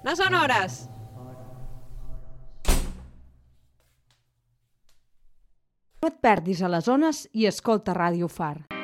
No són hores! No et perdis a les ones i escolta Ràdio Far.